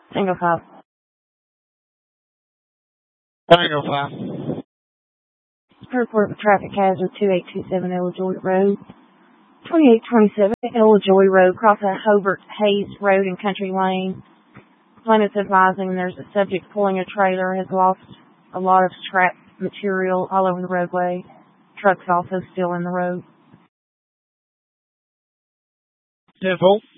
Tango 5. Tango 5. Report of traffic hazard 2827 Ella Joy Road. 2827 Ella Joy Road, cross at Hobart Hayes Road and Country Lane. Plaintiff's advising there's a subject pulling a trailer, has lost a lot of scrap material all over the roadway. Truck's also still in the road. 10-4.